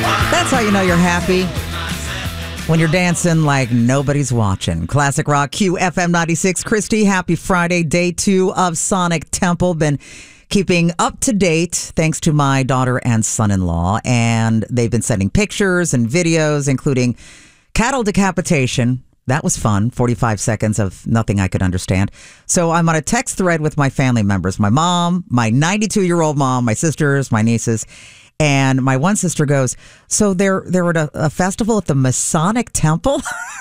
That's how you know you're happy. When you're dancing like nobody's watching. Classic Rock QFM 96. Christy, happy Friday, day 2 of Sonic Temple. Been keeping up to date thanks to my daughter and son-in-law. And they've been sending pictures and videos, including cattle decapitation. That was fun. 45 seconds of nothing I could understand. So I'm on a text thread with my family members. My mom, my 92-year-old mom, my sisters, my nieces. And my one sister goes, so they're at a festival at the Masonic Temple?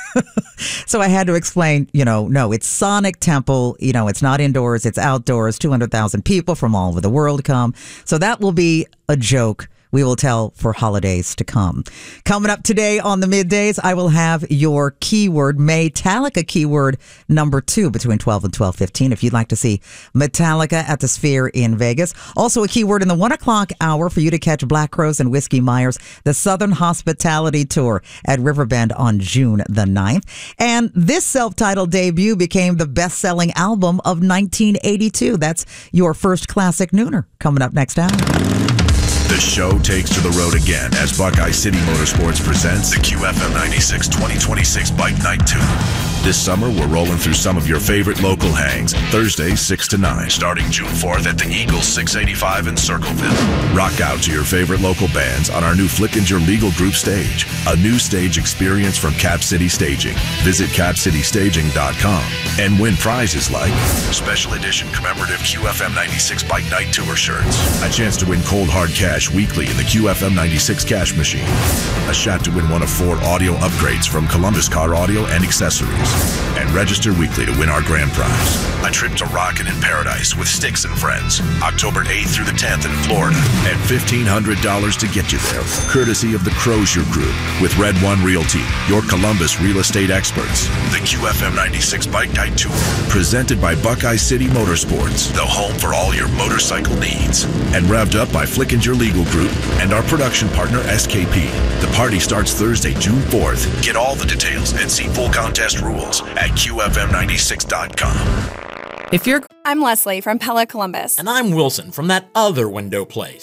So I had to explain, no, it's Sonic Temple. It's not indoors, it's outdoors. 200,000 people from all over the world come. So that will be a joke we will tell for holidays to come. Coming up today on the middays, I will have your keyword, Metallica keyword number 2 between 12 and 12:15 if you'd like to see Metallica at the Sphere in Vegas. Also a keyword in the 1 o'clock hour for you to catch Black Crowes and Whiskey Myers, the Southern Hospitality Tour at Riverbend on June the 9th. And this self-titled debut became the best-selling album of 1982. That's your first classic nooner coming up next hour. The show takes to the road again as Buckeye City Motorsports presents the QFM 96 2026 Bike Night 2. This summer, we're rolling through some of your favorite local hangs. Thursday, 6 to 9, starting June 4th at the Eagles 685 in Circleville. Rock out to your favorite local bands on our new Flickinger Legal Group stage. A new stage experience from Cap City Staging. Visit capcitystaging.com and win prizes like special edition commemorative QFM 96 Bike Night Tour shirts. A chance to win cold hard cash weekly in the QFM 96 cash machine. A shot to win one of 4 audio upgrades from Columbus Car Audio and Accessories. And register weekly to win our grand prize. A trip to Rockin' in Paradise with Styx and Friends. October 8th through the 10th in Florida. And $1,500 to get you there. Courtesy of the Crozier Group with Red One Realty, your Columbus real estate experts. The QFM 96 Bike Night Tour. Presented by Buckeye City Motorsports. The home for all your motorcycle needs. And revved up by Flickinger Legal Group and our production partner SKP. The party starts Thursday, June 4th. Get all the details and see full contest rules at QFM96.com. I'm Leslie from Pella Columbus. And I'm Wilson from that other window place.